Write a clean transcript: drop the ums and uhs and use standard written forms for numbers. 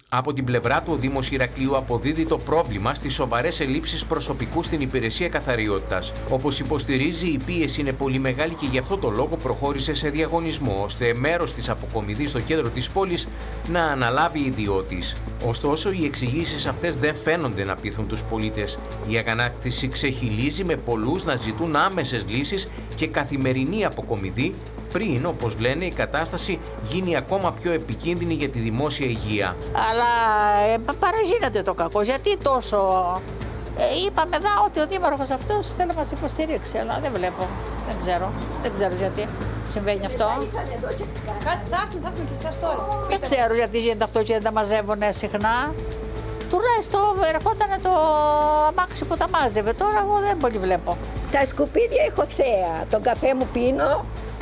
Από την πλευρά του, ο Δήμος Ηρακλείου αποδίδει το πρόβλημα στις σοβαρές ελλείψεις προσωπικού στην υπηρεσία καθαριότητας. Όπως υποστηρίζει, η πίεση είναι πολύ μεγάλη και γι' αυτό το λόγο προχώρησε σε διαγωνισμό, ώστε μέρος της αποκομιδής στο κέντρο της πόλης να αναλάβει ιδιώτης. Ωστόσο, οι εξηγήσεις αυτές δεν φαίνονται να πείθουν τους πολίτες. Η αγανάκτηση ξεχυλίζει, με πολλούς να ζητούν άμεσες λύσεις και καθημερινή αποκομιδή, πριν, όπως λένε, η κατάσταση γίνει ακόμα πιο επικίνδυνη για τη δημόσια υγεία. Αλλά παραγίνεται το κακό. Γιατί τόσο. Είπαμε εδώ ότι ο δήμαρχος αυτός θέλει να μας υποστηρίξει, αλλά δεν βλέπω. Δεν ξέρω γιατί συμβαίνει αυτό. Θα έρθουν και εσάς τώρα. Δεν ξέρω γιατί γίνεται αυτό και δεν τα μαζεύουν συχνά. Τουλάχιστον ερχόταν το αμάξι που τα μάζευε. Τώρα εγώ δεν πολύ βλέπω. Τα σκουπίδια έχω θέα. Τον καφέ μου πίνω